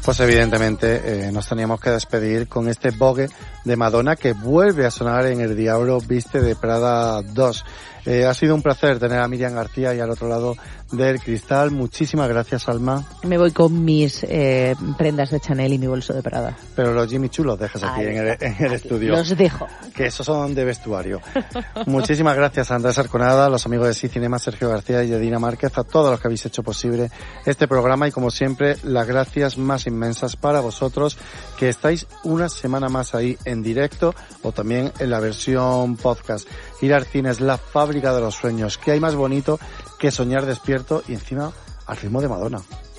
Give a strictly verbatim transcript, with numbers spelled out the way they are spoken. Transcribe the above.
Pues evidentemente eh, nos teníamos que despedir con este Vogue de Madonna que vuelve a sonar en El Diablo Viste de Prada dos. Eh, ha sido un placer tener a Miriam García y al otro lado del cristal. Muchísimas gracias, Alma. Me voy con mis eh, prendas de Chanel y mi bolso de Prada. Pero los Jimmy Choo los dejas aquí, en el, en el estudio. Los dejo. Que esos son de vestuario. Muchísimas gracias a Andrés Arconada, a los amigos de Sí Cinema, Sergio García y Edina Márquez, a todos los que habéis hecho posible este programa y como siempre las gracias más inmensas para vosotros que estáis una semana más ahí en directo o también en la versión podcast. Ir al cine es la fábrica de los sueños. ¿Qué hay más bonito que soñar despierto y encima al ritmo de Madonna?